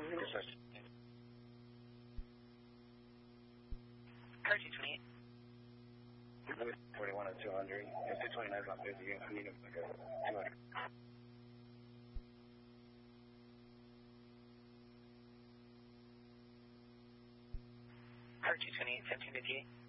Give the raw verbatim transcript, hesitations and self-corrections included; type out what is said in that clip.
Car two twenty-eight. forty-one and two hundred. And two twenty-nine is on busy. I need him like a two hundred. Car two twenty-eight, seventeen fifty-eight.